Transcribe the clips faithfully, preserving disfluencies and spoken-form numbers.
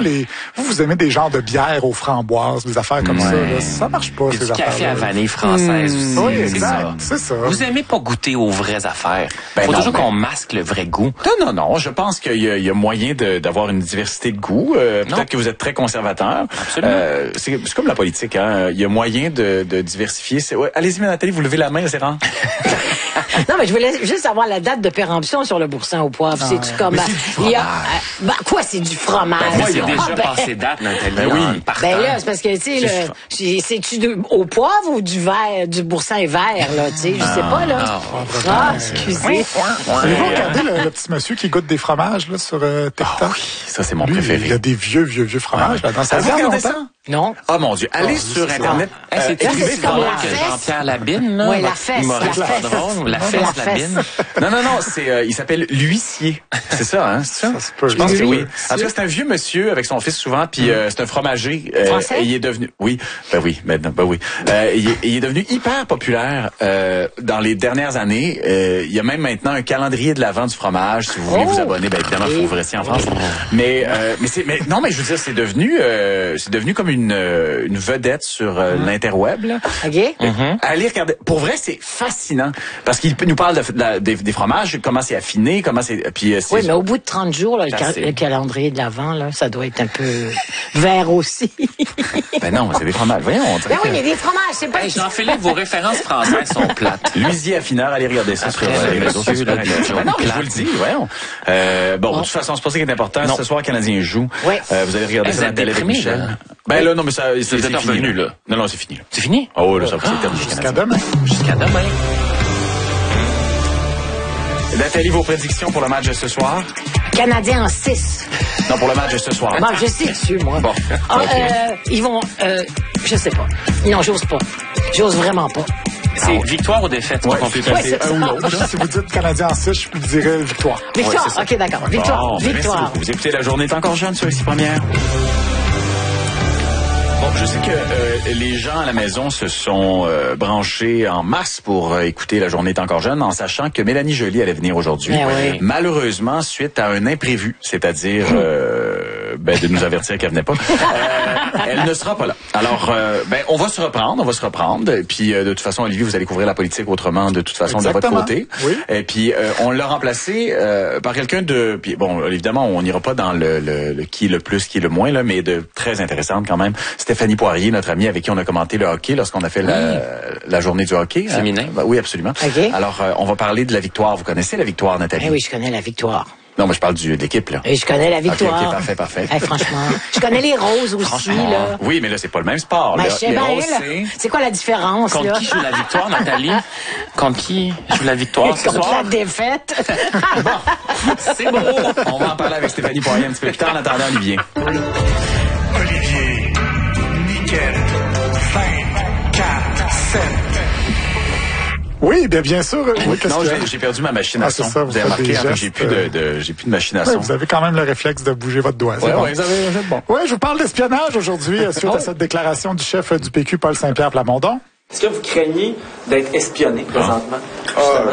les, vous, vous aimez des genres de bières aux framboises, des affaires comme ouais. ça, là. Ça marche pas, Et ces du affaires. café à vanille française mmh. aussi. Oui, c'est exact. ça. C'est ça. Vous aimez pas goûter aux vraies affaires. Ben Faut non, toujours ben... qu'on masque le vrai goût. Non, non, non. Je pense qu'il y a, il y a moyen de, d'avoir une diversité de goût. Euh, peut-être que vous êtes très conservateur. Absolument. Euh, c'est, c'est comme la politique, hein. Il y a moyen de, de diversifier. C'est... Ouais, allez-y, Nathalie, vous levez la main, c'est rare. Non, mais je voulais juste avoir la date de péremption sur le boursin au poivre. Ah, c'est-tu comme... Il y a, euh, ben, quoi, c'est du fromage? Ben, moi, il a ah, déjà ben, passé date, Nathalie. Ben oui. Ben là, c'est parce que, tu sais, c'est, c'est-tu de, au poivre ou du vert, du boursin vert, là, tu sais, je sais pas, là. Ah, ah excusez. Avez-vous regardé le, le petit monsieur qui goûte des fromages, là, sur euh, TikTok? Oh, oui, ça, c'est mon Lui, préféré. il y a des vieux, vieux, vieux fromages, là, dans sa Avez-vous vie, regardé longtemps. ça? Non. Oh mon Dieu, allez oh, sur Internet. Hey, c'est Là, écrivé c'est comme drôle la que fesse. Jean-Pierre Labine, là. Ouais, la votre fesse, humoriste la pas fesse. drôle. La Ouais, fesse, la Labine. Non, non, non, c'est, euh, il s'appelle l'huissier. C'est ça, hein, c'est ça? Ça se peut. Je pense que oui. L'huissier. En tout cas, c'est un vieux monsieur avec son fils souvent, puis euh, c'est un fromager. Euh, Français? et il est devenu, oui, ben oui, maintenant, ben oui. Euh, il, est, il est devenu hyper populaire euh, dans les dernières années. Euh, il y a même maintenant un calendrier de l'Avent du fromage. Si vous voulez Oh! vous abonner, ben évidemment, il faut ouvrir ici en France. Mais, euh, mais c'est, mais non, mais je veux dire, c'est devenu, euh, c'est devenu comme une, euh, une vedette sur euh, l'interweb. Là. OK? Mm-hmm. Allez regarder. Pour vrai, c'est fascinant parce qu'il nous parle de, de, de, des, des fromages, comment c'est affiné, comment c'est. Puis, euh, c'est Oui, mais au bout de trente jours, là, le, Assez. cal- le calendrier de l'Avent, là, ça doit être un peu vert aussi. Ben non, c'est des fromages. Voyons. On dirait Ben oui, que- il y a des fromages, c'est pas... Hey, Jean-Philippe, vos références françaises sont plates. L'huisier affineur, allez regarder ça Après, sur euh, les le réseaux monsieur, sociaux. là, de Joe Ben non, mais je Platt. vous le dis, voyons. Euh, bon, de toute façon, c'est pas ça qui est important. Non. Ce soir, le Canadien joue. Oui. Euh, vous allez regarder Hey, ça vous dans la êtes télé avec déprimé, Michel. là. Ben là, non, mais ça, c'est, Vous c'est êtes fini. revenu, là. Non, non, c'est fini. Là. C'est fini? Oh, là, ça c'est terminé. Jusqu'à demain. Jusqu'à demain. Nathalie, vos prédictions pour le match de ce soir? Canadien en six. Non, pour le match de ce soir. Bon, je sais dessus, moi. Bon. Ah, OK. euh, ils vont... Euh, je sais pas. Non, j'ose pas. J'ose vraiment pas. C'est victoire ou défaite? c'est Ouais, pas compliqué. Ouais, c'est c'est un ou ça. l'autre. Si vous dites Canadien en six, je vous dirais victoire. Victoire, Ouais, c'est ça. OK, d'accord. Victoire, Bon, ben, merci victoire. beaucoup. Vous écoutez La Journée est encore jeune sur Ici Première. Bon, je sais que euh, les gens à la maison se sont euh, branchés en masse pour euh, écouter La Journée est encore jeune, en sachant que Mélanie Joly allait venir aujourd'hui. Eh oui. Malheureusement, suite à un imprévu, c'est-à-dire euh, ben, de nous avertir qu'elle venait pas, euh, elle ne sera pas là. Alors, euh, ben, on va se reprendre, on va se reprendre. Et puis, euh, de toute façon, Olivier, vous allez couvrir la politique autrement, de toute façon, Exactement. de votre côté. Oui. Et puis, euh, on l'a remplacé euh, par quelqu'un de... Puis, bon, évidemment, on n'ira pas dans le, le, le qui le plus, qui le moins, là, mais de très intéressante quand même. Stéphanie Poirier, notre amie avec qui on a commenté le hockey lorsqu'on a fait la, la journée du hockey. Féminin. Euh, ben oui, absolument. OK. Alors, euh, on va parler de la victoire. Vous connaissez la victoire, Nathalie? Eh oui, je connais la victoire. Non, mais je parle du, de l'équipe, là. Et je connais la victoire. OK, OK, parfait, parfait. Eh, franchement. Je connais les roses aussi, Franchement, là. oui, mais là, c'est pas le même sport. Ben, là. je sais Les bien, roses, là. c'est... C'est quoi la différence, Contre là? qui joue la victoire, Nathalie? Contre qui joue la victoire ce Contre soir? la défaite. C'est beau! On va en parler avec Stéphanie Poirier un petit peu plus tard. En attendant, Olivier. Olivier, Nickel, vingt-quatre sept. Oui, bien, bien sûr. Oui, qu'est-ce Non, que... j'ai, j'ai perdu ma machine à Ah, c'est son. ça, vous vous avez faites remarqué, des hein, que gestes, j'ai plus de, de, j'ai plus de machine à Ouais, son. vous avez quand même le réflexe de bouger votre doigt. C'est Ouais, bon. ouais, vous avez vous êtes bon. Ouais, je vous parle d'espionnage aujourd'hui euh, suite Oh. à cette déclaration du chef euh, du P Q, Paul Saint-Pierre Plamondon. Est-ce que vous craignez d'être espionné présentement? Justement.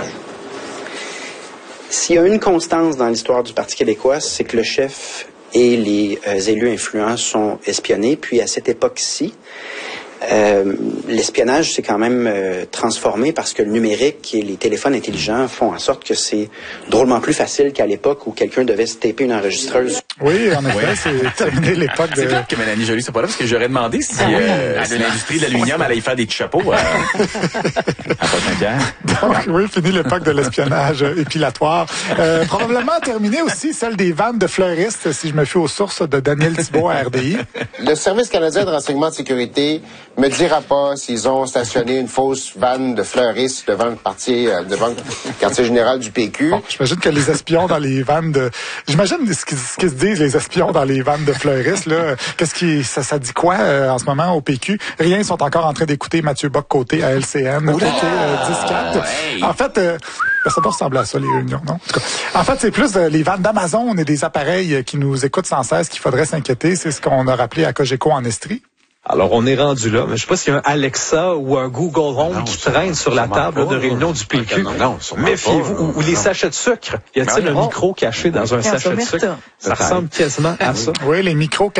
S'il y a une constance dans l'histoire du Parti québécois, c'est que le chef et les euh, élus influents sont espionnés. Puis à cette époque-ci, euh, l'espionnage s'est quand même euh, transformé parce que le numérique et les téléphones intelligents font en sorte que c'est drôlement plus facile qu'à l'époque où quelqu'un devait se taper une enregistreuse. Oui, en effet, c'est terminé l'époque C'est de... clair que Mélanie Joly soit pas là parce que j'aurais demandé si, euh, si l'industrie de l'aluminium allait y faire des petits chapeaux euh, à Paul Saint-Pierre. Donc, oui, fini l'époque de l'espionnage euh, épilatoire. Euh, probablement terminé aussi celle des vannes de fleuristes, si je me fie aux sources de Daniel Thibault à R D I. Le Service canadien de renseignement de sécurité me dira pas s'ils ont stationné une fausse vanne de fleuristes devant le quartier, euh, devant le quartier général du P Q. Bon, j'imagine que les espions dans les vannes de... J'imagine ce qu'ils, ce qu'ils se disent, les espions dans les vannes de fleuristes, là. Qu'est-ce qui... Ça, ça dit quoi euh, en ce moment au P Q? Rien, ils sont encore en train d'écouter Mathieu Bock-Côté à L C N. OK, euh, dix quatre. hey. En fait... Euh, ben, ça doit ressembler à ça, les réunions, non? En tout cas, en fait, c'est plus euh, les vannes d'Amazon et des appareils euh, qui nous écoutent sans cesse qu'il faudrait s'inquiéter. C'est ce qu'on a rappelé à Cogeco en Estrie. Alors, on est rendu là, mais je sais pas s'il y a un Alexa ou un Google Home non, qui sûrement, traîne sur la sûrement table pas, de réunion là. du P Q. Non, non, sûrement Méfiez-vous. pas, Ou, ou les non. sachets de sucre. Y a-t-il Ben un non. micro caché dans un sachet de sucre? Ça ressemble quasiment à ça. Oui, les micros